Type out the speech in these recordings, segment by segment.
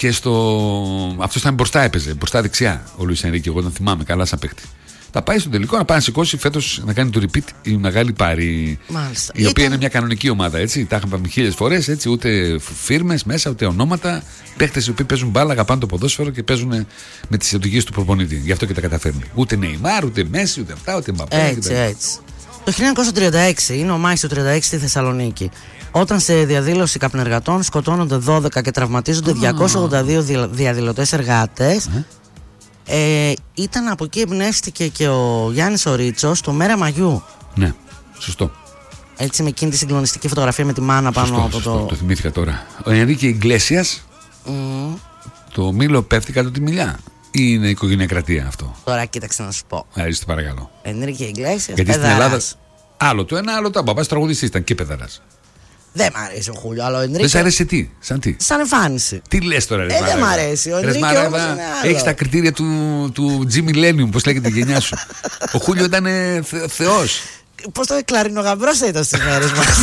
Και αυτό ήταν μπροστά, έπαιζε, μπροστά δεξιά ο Λουίς Ενρίκε. Εγώ τον θυμάμαι καλά σαν παίκτη. Θα πάει στο τελικό να πάει να σηκώσει φέτος να κάνει το repeat η μεγάλη Πάρη. Μάλιστα. Η οποία είναι μια κανονική ομάδα, έτσι. Τα είχαμε πει 1000 φορές, έτσι. Ούτε φίρμες μέσα, ούτε ονόματα. Παίκτες οι οποίοι παίζουν μπάλα, αγαπάνε το ποδόσφαιρο και παίζουν με τις οδηγίες του προπονητή. Γι' αυτό και τα καταφέρνουν. Ούτε Νεϊμάρ, ούτε Μέση, ούτε αυτά, ούτε Μπαπέ. Έτσι. Το 1936 είναι ο Μάης του 36 στη Θεσσαλονίκη. Όταν σε διαδήλωση καπνεργατών σκοτώνονται 12 και τραυματίζονται 282 διαδηλωτές εργάτες. Ήταν από εκεί εμπνεύστηκε και ο Γιάννης ο Ρίτσος το Μέρα Μαγιού. Ναι, σωστό. Έτσι με εκείνη τη συγκλονιστική φωτογραφία με τη μάνα πάνω από το. Το θυμήθηκα τώρα. Ο Ενρίκε Ιγκλέσιας, το μήλο πέφτει κάτω τη μιλιά. Ή είναι οικογενειακρατία αυτό? Τώρα κοίταξε να σου πω. Αρίστε παρακαλώ. Ενρίκε Ιγκλέσιας, γιατί στην Ελλάδα άλλο το ένα, άλλο το άλλο. Μπαμπάς τραγουδιστής ήταν και παιδαράς. Δεν μ' αρέσει ο Χούλιο, αλλά ο Ενρίκε. Δεν σ' αρέσει τι, σαν τι? Σαν εμφάνιση. Τι λες τώρα, ρε δεν μ' αρέσει. Ο Ενρίκε έχεις τα κριτήρια του G Millennium, πώς λέγεται η γενιά σου. Ο Χούλιο ήταν θεός. Πώς το κλαρινογαμπρός ήταν στις μέρες μας.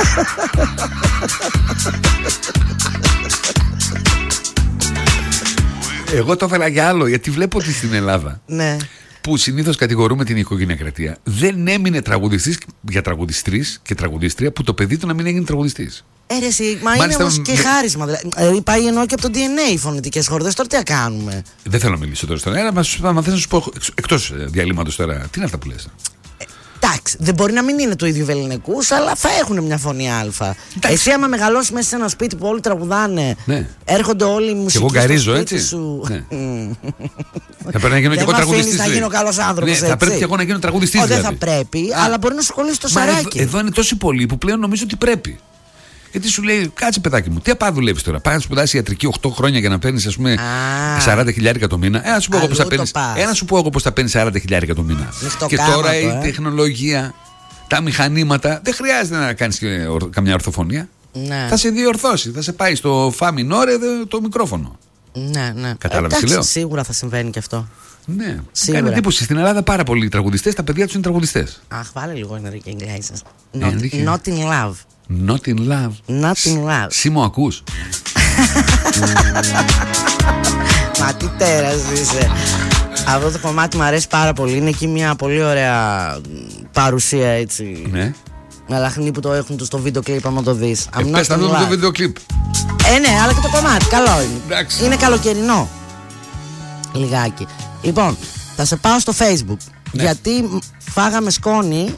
Εγώ το έφερα για άλλο, γιατί βλέπω ότι στην Ελλάδα, ναι, που συνήθως κατηγορούμε την οικογενειακρατία, δεν έμεινε τραγουδιστής για τραγουδιστής και τραγουδίστρια που το παιδί του να μην έγινε τραγουδιστής. Εσύ, μα είναι όμως και χάρισμα. Δηλαδή πάει ενώ και από το DNA οι φωνητικές χορδές. Τώρα τι θα κάνουμε? Δεν θέλω να μιλήσω τώρα στον αέρα, μα θες να σου πω εκτός διαλύματος τώρα. Τι είναι αυτά που λες? Εντάξει, δεν μπορεί να μην είναι του ίδιου βεληνικούς, αλλά θα έχουν μια φωνή αλφα. Εσύ, άμα μεγαλώσει μέσα σε ένα σπίτι που όλοι τραγουδάνε, ναι, έρχονται όλοι οι μουσικοί. Και εγώ γκαρίζω, έτσι. Σου. Ναι. Θα πρέπει να γίνω και εγώ τραγουδιστής. Να γίνω καλός άνθρωπος. Ναι, θα πρέπει και εγώ να γίνω τραγουδιστής. Δεν θα πρέπει, αλλά μπορεί να σου κολλήσει το σαράκι. Εδώ είναι τόσοι πολλοί που πλέον νομίζω ότι πρέπει. Γιατί σου λέει, κάτσε παιδάκι μου, τι απά δουλεύεις τώρα? Πάει να σπουδάσει ιατρική 8 χρόνια για να παίρνεις, ας πούμε, 40.000 το μήνα. Να σου πω εγώ πώς θα παίρνεις. Να σου πω εγώ πώς θα παίρνεις 40.000 το μήνα. Και τώρα η τεχνολογία, τα μηχανήματα, δεν χρειάζεται να κάνεις καμιά ορθοφωνία. Ναι. Θα σε διορθώσει, θα σε πάει στο φα μινόρε το μικρόφωνο. Ναι, ναι. Κατάλαβες τι λέω? Σίγουρα θα συμβαίνει και αυτό. Ναι, κάνει εντύπωση. Στην Ελλάδα πάρα πολλοί τραγουδιστές, τα παιδιά τους είναι τραγουδιστές. Αχ, βάλε λίγο Ενρίκε Ιγκλέσιας. Not in love. Not in love. Not in love. Σίμω ακούς? Μα τι τέρας είσαι. Αυτό το κομμάτι μου αρέσει πάρα πολύ. Είναι εκεί μια πολύ ωραία παρουσία, έτσι. Ναι. Με λαχνί που το έχουν στο βίντεο κλιπ, άμα το δεις. Πες να δούμε το βίντεο κλιπ. Ναι, αλλά και το κομμάτι, καλό είναι. Εντάξει. Είναι καλοκαιρινό. Λιγάκι. Λοιπόν, θα σε πάω στο Facebook. Ναι. Γιατί φάγαμε σκόνη.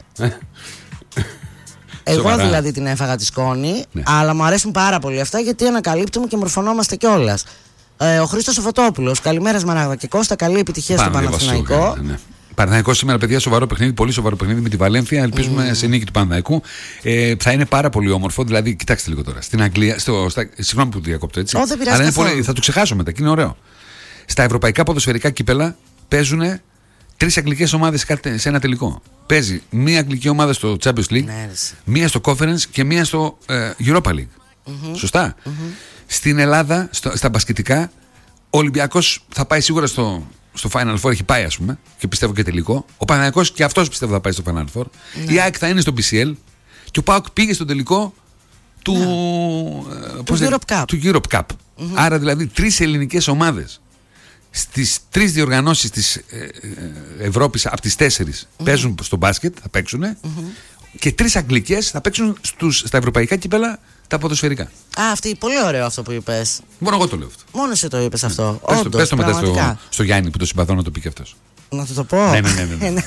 Εγώ δηλαδή την έφαγα τη σκόνη, ναι, αλλά μου αρέσουν πάρα πολύ αυτά γιατί ανακαλύπτουμε και μορφωνόμαστε κιόλας. Ο Χρήστος ο Φωτόπουλος, καλημέρα Σμαράγδα και Κώστα, καλή επιτυχία στο Παναθηναϊκό. Ναι. Παναθηναϊκός σήμερα, παιδιά, σοβαρό παιχνίδι, πολύ σοβαρό παιχνίδι με τη Βαλένθια. Ελπίζουμε σε νίκη του Παναθηναϊκού. Θα είναι πάρα πολύ όμορφο. Δηλαδή, κοιτάξτε λίγο τώρα. Στην Αγγλία, συγγνώμη που διακόπτω έτσι. Αλλά είναι πολύ, θα το ξεχάσω μετά και είναι ωραίο. Στα ευρωπαϊκά ποδοσφαιρικά κύπελα παίζουν 3 αγγλικές ομάδες σε ένα τελικό. Παίζει μία αγγλική ομάδα στο Champions League, μία στο Conference και μία στο Europa League. Σωστά. Στην Ελλάδα, στα μπασκετικά, ο Ολυμπιακός θα πάει σίγουρα στο Final Four, έχει πάει ας πούμε, και πιστεύω και τελικό. Ο Παναθηναϊκός και αυτός πιστεύω θα πάει στο Final Four. Η ΑΕΚ θα είναι στο BCL και ο ΠΑΟΚ πήγε στο τελικό του Europe Cup. Άρα δηλαδή 3 ελληνικές ομάδες στις 3 διοργανώσεις της Ευρώπης από τις 4 παίζουν στο μπάσκετ, θα παίξουν, και 3 αγγλικές θα παίξουν στα ευρωπαϊκά κύπελα τα ποδοσφαιρικά. Αυτή, πολύ ωραίο αυτό που είπες. Μόνο εγώ το λέω αυτό. Μόνο εσύ το είπες αυτό. Πες το μετά στο Γιάννη που το συμπαθώ να το πει και αυτός. Να το πω. Ναι.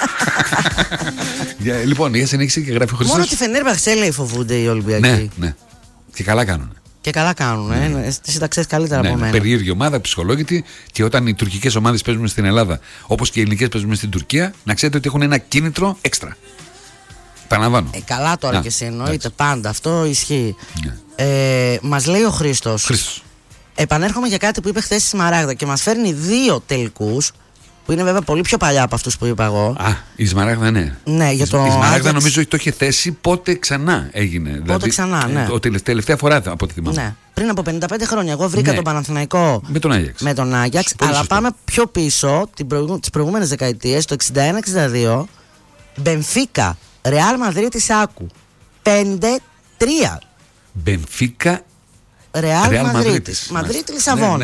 Λοιπόν, για συνέχιση και γράφει ο Χριστός. Μόνο τη Φενέρμπαχτσε λέει φοβούνται οι Ολυμπιακοί. Ναι. Και καλά κάνουν. Και καλά κάνουν, εσύ τα ξέρεις καλύτερα από μένα. Περίεργη ομάδα, ψυχολόγητη, και όταν οι τουρκικές ομάδες παίζουν στην Ελλάδα, όπως και οι ελληνικές παίζουν στην Τουρκία, να ξέρετε ότι έχουν ένα κίνητρο έξτρα. Επαναλαμβάνω. Καλά τώρα και εσύ εννοείται, πάντα αυτό ισχύει. Μας λέει ο Χρήστος. Επανέρχομαι για κάτι που είπε χθες στη Σμαράγδα και μας φέρνει 2 τελικούς, που είναι βέβαια πολύ πιο παλιά από αυτούς που είπα εγώ. Η Σμαράγδα, ναι. Η Σμαράγδα νομίζω ότι το είχε θέσει πότε ξανά έγινε. Πότε δηλαδή, ξανά, ναι. Τελευταία φορά από ό,τι θυμάμαι. Ναι. Πριν από 55 χρόνια. Εγώ βρήκα τον Παναθηναϊκό με τον Άγιαξ. Αλλά σωστό. Πάμε πιο πίσω, τις προηγούμενες δεκαετίες, το 61-62, Μπενφίκα, Ρεάλ Μαδρίτης Άκου. 5-3. Μπενφίκα. Ρεάλ Μαδρίτης. Μαδρίτη Λισαβόνα.